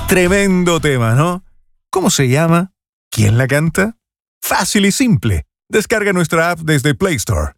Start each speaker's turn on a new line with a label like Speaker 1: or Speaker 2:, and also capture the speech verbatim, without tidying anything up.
Speaker 1: Tremendo tema, ¿no? ¿Cómo se llama? ¿Quién la canta? Fácil y simple. Descarga nuestra app desde Play Store